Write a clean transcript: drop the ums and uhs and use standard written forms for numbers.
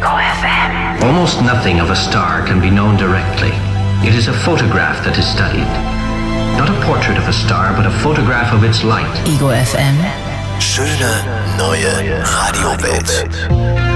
Ego FM. Almost nothing of a star can be known directly. It is a photograph that is studied. Not a portrait of a star, but a photograph of its light. Ego FM. Schöne neue Radiowelt.